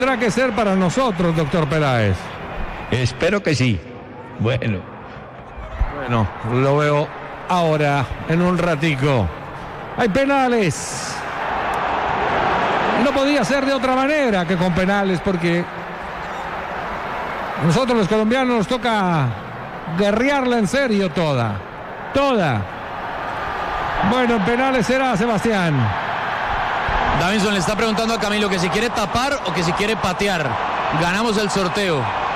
Tendrá que ser para nosotros, doctor Peláez. Espero que sí. Bueno, lo veo ahora, en un ratico. Hay penales. No podía ser de otra manera que con penales, porque nosotros los colombianos nos toca guerrearla en serio toda. Bueno, en penales será Sebastián. Davinson le está preguntando a Camilo que si quiere tapar o que si quiere patear. Ganamos el sorteo.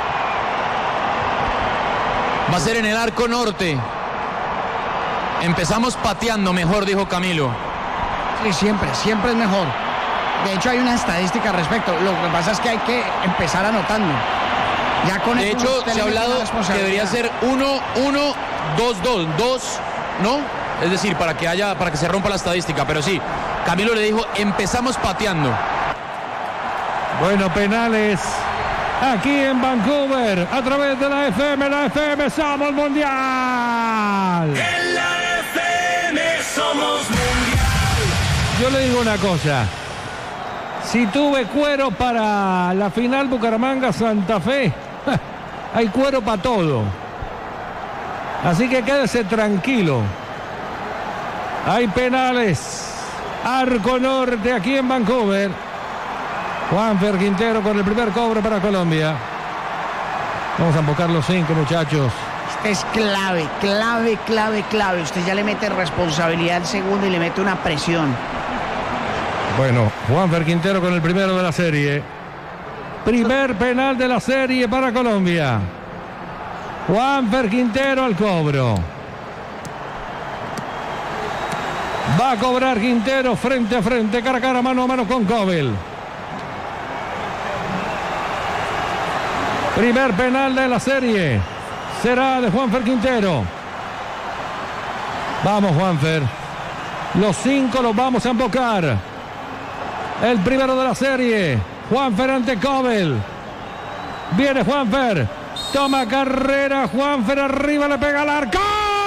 Va a ser en el arco norte. Empezamos pateando mejor, dijo Camilo. Sí, siempre es mejor. De hecho, hay una estadística al respecto. Lo que pasa es que hay que empezar anotando. Ya con de hecho, se ha hablado que debería ser 1-1-2-2. 2, ¿no? Es decir, para que se rompa la estadística. Pero sí, Camilo le dijo, empezamos pateando. Bueno, penales aquí en Vancouver, a través de la FM somos mundial. En la FM somos mundial. Yo le digo una cosa. Si tuve cuero para la final Bucaramanga-Santa Fe, hay cuero para todo. Así que quédese tranquilo. Hay penales. Arco norte aquí en Vancouver. Juanfer Quintero con el primer cobro para Colombia. Vamos a embocar los 5, muchachos. Este es clave. Usted ya le mete responsabilidad al segundo y le mete una presión. Bueno, Juanfer Quintero con el primero de la serie. Primer penal de la serie para Colombia. Juanfer Quintero al cobro. Va a cobrar Quintero frente a frente, cara a cara, mano a mano con Cobel. Primer penal de la serie. Será de Juanfer Quintero. Vamos, Juanfer. Los 5 los vamos a embocar. El primero de la serie. Juanfer ante Cobel. Viene Juanfer. Toma carrera. Juanfer arriba, le pega al arco.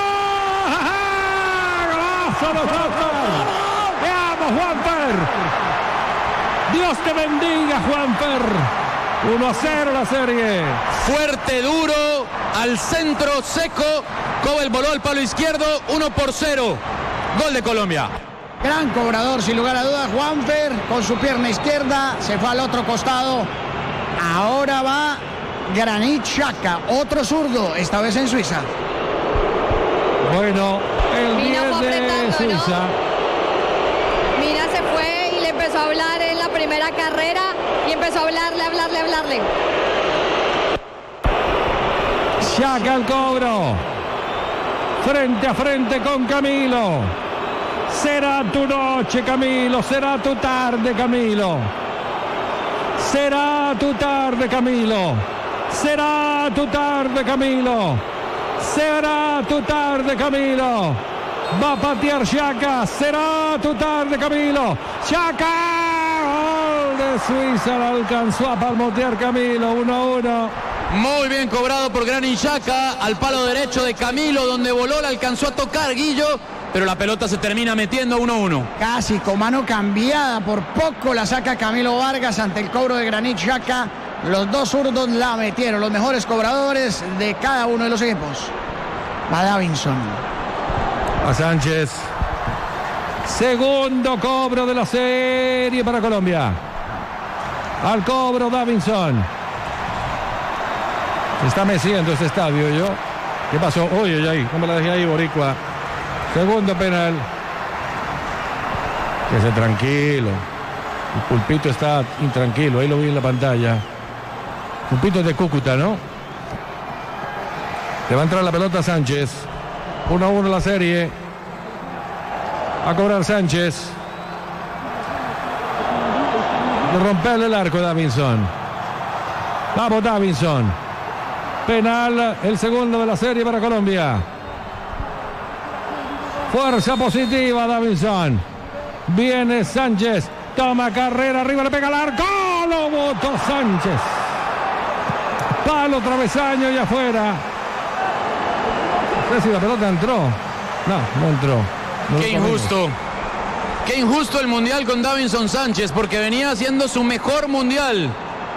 ¡Golazo de Juanfer! ¡Vamos, Juanfer! Dios te bendiga, Juanfer. 1-0 la serie. Fuerte, duro, al centro, seco. Cobel voló al palo izquierdo, 1-0. Gol de Colombia. Gran cobrador, sin lugar a dudas, Juanfer, con su pierna izquierda, se fue al otro costado. Ahora va Granit Xhaka, otro zurdo, esta vez en Suiza. Bueno, el 10 de Suiza. ¿No? Mina se fue y le empezó a hablar en la primera carrera y empezó a hablarle. Xhaka al cobro. Frente a frente con Camilo. Será tu noche, Camilo. Será tu tarde, Camilo. Será tu tarde, Camilo. Será tu tarde, Camilo. Será tu tarde, Camilo. Va a patear Xhaka. Será tu tarde, Camilo. Xhaka. Gol de Suiza. La alcanzó a palmotear Camilo. 1-1. Muy bien cobrado por Granit Xhaka. Al palo derecho de Camilo, donde voló, la alcanzó a tocar Guillo. Pero la pelota se termina metiendo 1-1. Casi con mano cambiada. Por poco la saca Camilo Vargas ante el cobro de Granit Xhaka. Los dos zurdos la metieron. Los mejores cobradores de cada uno de los equipos. Va Davinson. A Sánchez. Segundo cobro de la serie para Colombia. Al cobro Davinson. Se está meciendo este estadio, yo. ¿Qué pasó? Uy, ¿cómo la dejé ahí, boricua? Segundo penal. Quédese tranquilo. El Pulpito está intranquilo. Ahí lo vi en la pantalla. Pulpito es de Cúcuta, ¿no? Le va a entrar la pelota a Sánchez. 1-1 la serie. A cobrar Sánchez. De romperle el arco Davinson. Vamos, Davinson. Penal, el segundo de la serie para Colombia. Fuerza positiva, Davinson. Viene Sánchez. Toma carrera, arriba le pega al arco. Lo botó Sánchez. Palo, travesaño y afuera. No sé si la pelota entró. No entró. Qué injusto. Qué injusto el mundial con Davinson Sánchez, porque venía haciendo su mejor mundial.